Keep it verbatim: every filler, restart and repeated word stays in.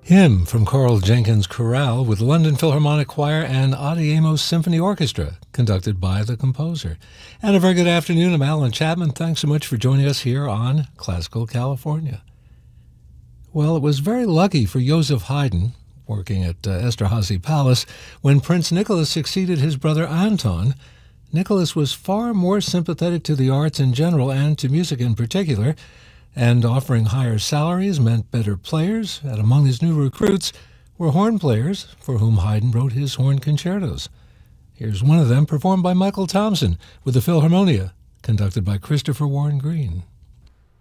Hymn from Carl Jenkins Chorale with London Philharmonic Choir and Audiamos Symphony Orchestra, conducted by the composer. And a very good afternoon. I'm Alan Chapman. Thanks so much for joining us here on Classical California. Well, it was very lucky for Joseph Haydn, working at uh, Esterhazy Palace, when Prince Nicholas succeeded his brother Anton. Nicholas was far more sympathetic to the arts in general and to music in particular, and offering higher salaries meant better players, and among his new recruits were horn players for whom Haydn wrote his horn concertos. Here's one of them performed by Michael Thompson with the Philharmonia, conducted by Christopher Warren Green.